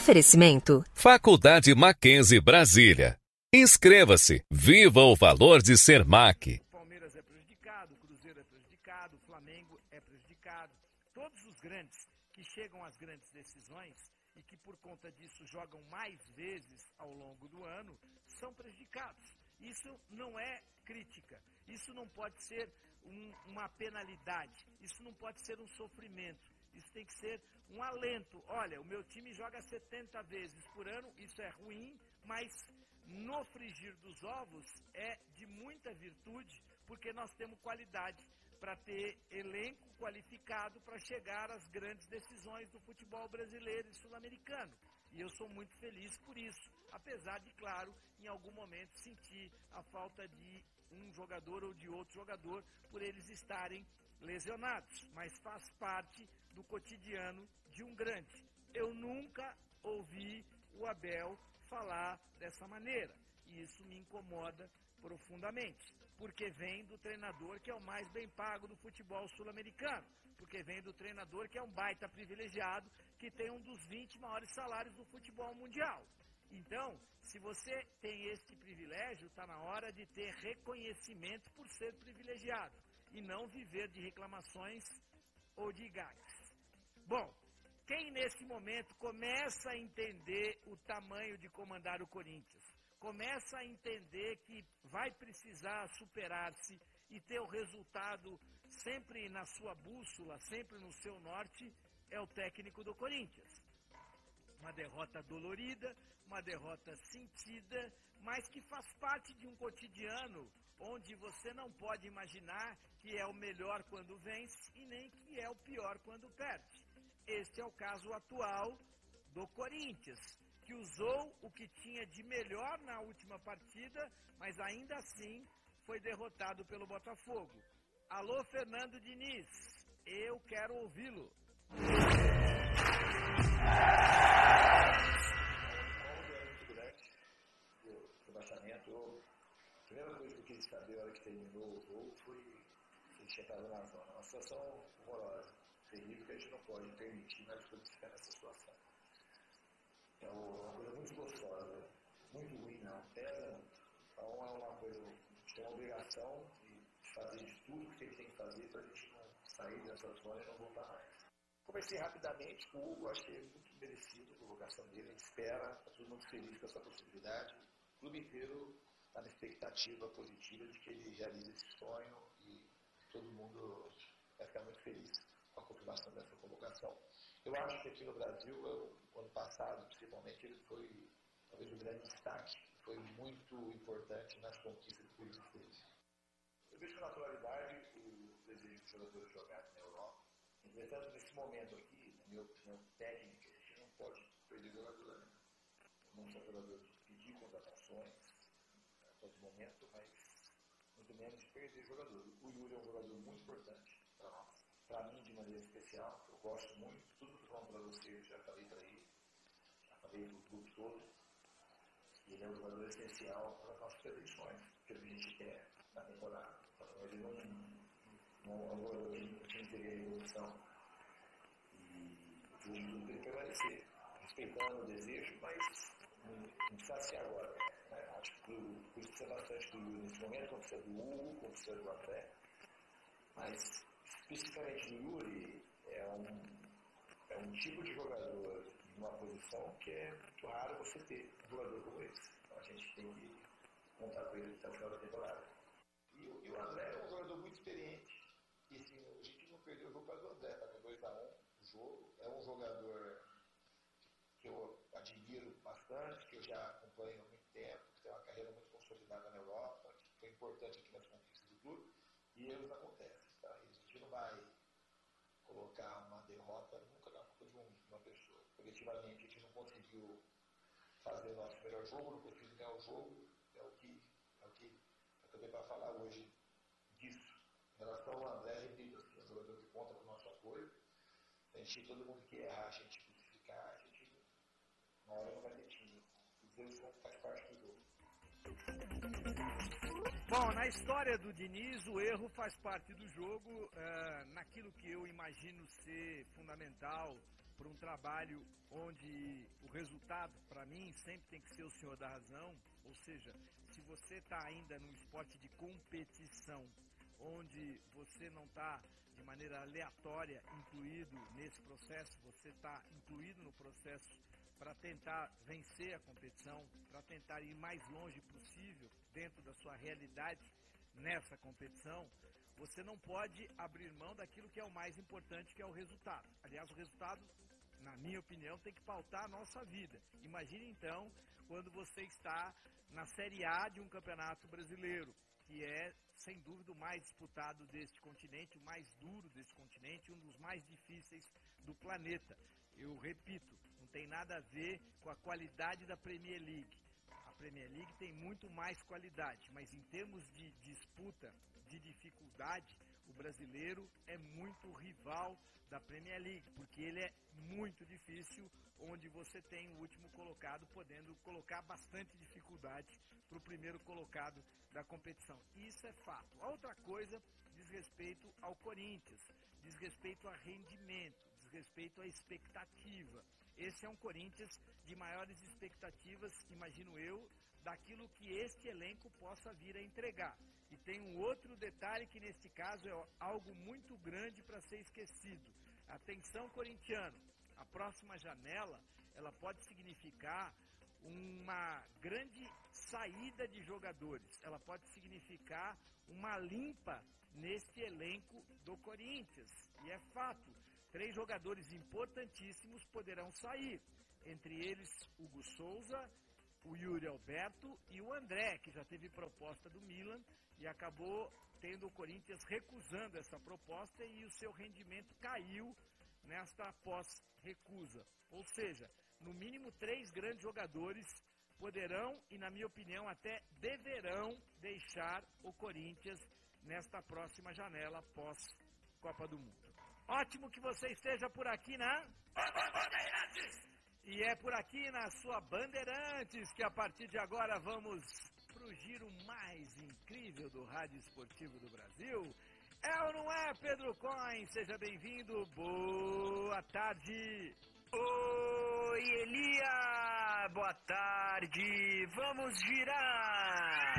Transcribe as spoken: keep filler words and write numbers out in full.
Oferecimento. Faculdade Mackenzie Brasília. Inscreva-se. Viva o valor de ser M A C. Palmeiras é prejudicado, Cruzeiro é prejudicado, Flamengo é prejudicado. Todos os grandes que chegam às grandes decisões e que por conta disso jogam mais vezes ao longo do ano, são prejudicados. Isso não é crítica, isso não pode ser um, uma penalidade, isso não pode ser um sofrimento, isso tem que ser um alento. Olha, o meu time joga setenta vezes por ano, isso é ruim, mas no frigir dos ovos é de muita virtude, porque nós temos qualidade para ter elenco qualificado para chegar às grandes decisões do futebol brasileiro e sul-americano. E eu sou muito feliz por isso, apesar de, claro, em algum momento sentir a falta de um jogador ou de outro jogador por eles estarem lesionados, mas faz parte do cotidiano de um grande. Eu nunca ouvi o Abel falar dessa maneira, e isso me incomoda profundamente, porque vem do treinador que é o mais bem pago do futebol sul-americano, porque vem do treinador que é um baita privilegiado, que tem um dos vinte maiores salários do futebol mundial. Então, se você tem este privilégio, está na hora de ter reconhecimento por ser privilegiado, e não viver de reclamações ou de gags. Bom, quem nesse momento começa a entender o tamanho de comandar o Corinthians, começa a entender que vai precisar superar-se e ter o resultado sempre na sua bússola, sempre no seu norte, é o técnico do Corinthians. Uma derrota dolorida, uma derrota sentida, mas que faz parte de um cotidiano onde você não pode imaginar que é o melhor quando vence e nem que é o pior quando perde. Este é o caso atual do Corinthians, que usou o que tinha de melhor na última partida, mas ainda assim foi derrotado pelo Botafogo. Alô, Fernando Diniz, eu quero ouvi-lo. A primeira coisa que eu quis saber na hora que terminou o jogo foi se ele tinha estado na zona. Uma situação horrorosa, terrível, que a gente não pode permitir mais coisas ficar nessa situação. É uma coisa muito gostosa, muito ruim, não. Pesa muito. Então é uma coisa, a gente tem uma obrigação de fazer de tudo que ele tem que fazer para a gente não sair dessa zona e não voltar mais. Comecei rapidamente com o Hugo, acho que é muito merecido a convocação dele, a gente espera, está todo mundo feliz com essa possibilidade. O clube inteiro está na expectativa positiva de que ele realize esse sonho e todo mundo vai ficar muito feliz com a confirmação dessa convocação. Eu acho que aqui no Brasil, eu, ano passado, principalmente, ele foi talvez um grande destaque, foi muito importante nas conquistas que o Corinthians fez. Eu vejo com naturalidade o desejo dos jogadores jogarem na Europa. Entretanto, nesse momento aqui, na minha opinião técnica, a gente não pode perder jogador, né? Não são jogadores de pedir contratações a todo momento, mas muito menos de perder jogador. O Yuri é um jogador muito importante para nós, para mim de maneira especial, eu gosto muito, tudo que eu falo para você, eu já falei para ele, já falei para o grupo todo, ele é um jogador essencial para as nossas pretensões, que a gente quer na temporada. Então, ele não, não é um jogador que não tinha interesse em evolução e o jogo tem que permanecer, respeitando o desejo, mas não precisa ser agora. Né? Acho que o Corinthians precisa bastante do Yuri nesse momento, como precisa do Hugo, como precisa do André. Mas, especificamente do Yuri, é um, é um tipo de jogador em uma posição que é muito raro você ter um jogador como esse. Então a gente tem que contar com ele até o final da temporada. E, e o André é um jogador muito experiente. E assim, a gente não perdeu o jogo para o André, estava dois a um o jogo. É um jogador que eu admiro bastante, que eu já acompanho há muito tempo, que tem uma carreira muito consolidada na Europa, que foi importante aqui nas conquistas do clube, e eles acontecem. Tá? A gente não vai colocar uma derrota nunca na culpa de, um, de uma pessoa. Coletivamente, a gente não conseguiu fazer o nosso melhor jogo, não conseguiu ganhar o jogo, é o que é o que eu também para falar hoje disso. Em relação ao André, repito, assim, é um jogador que conta com o nosso apoio. A gente, todo mundo que errar, a gente crucificar, a gente uma hora não vai ter time. Os dois faz parte do jogo. Bom, na história do Diniz, o erro faz parte do jogo, uh, naquilo que eu imagino ser fundamental para um trabalho onde o resultado, para mim, sempre tem que ser o senhor da razão. Ou seja, se você está ainda num esporte de competição, onde você não está de maneira aleatória incluído nesse processo, você está incluído no processo para tentar vencer a competição, para tentar ir mais longe possível dentro da sua realidade nessa competição, você não pode abrir mão daquilo que é o mais importante, que é o resultado. Aliás, o resultado, na minha opinião, tem que pautar a nossa vida. Imagine então quando você está na Série A de um campeonato brasileiro, que é, sem dúvida, o mais disputado deste continente, o mais duro deste continente, um dos mais difíceis do planeta. Eu repito, não tem nada a ver com a qualidade da Premier League. A Premier League tem muito mais qualidade, mas em termos de disputa, de dificuldade, o brasileiro é muito rival da Premier League, porque ele é muito difícil, onde você tem o último colocado podendo colocar bastante dificuldade para o primeiro colocado da competição. Isso é fato. A outra coisa diz respeito ao Corinthians, diz respeito a rendimento, diz respeito à expectativa. Esse é um Corinthians de maiores expectativas, imagino eu, daquilo que este elenco possa vir a entregar. E tem um outro detalhe que, neste caso, é algo muito grande para ser esquecido. Atenção, corintiano, a próxima janela, ela pode significar uma grande saída de jogadores. Ela pode significar uma limpa neste elenco do Corinthians. E é fato, três jogadores importantíssimos poderão sair. Entre eles, Hugo Souza, o Yuri Alberto e o André, que já teve proposta do Milan e acabou tendo o Corinthians recusando essa proposta, e o seu rendimento caiu nesta pós-recusa. Ou seja, no mínimo três grandes jogadores poderão e, na minha opinião, até deverão deixar o Corinthians nesta próxima janela pós-Copa do Mundo. Ótimo que você esteja por aqui na Bandeirantes! E é por aqui na sua Bandeirantes que a partir de agora vamos pro giro mais incrível do rádio esportivo do Brasil. É ou não é, Pedro Cohen? Seja bem-vindo, boa tarde. Oi, Elia, boa tarde, vamos girar.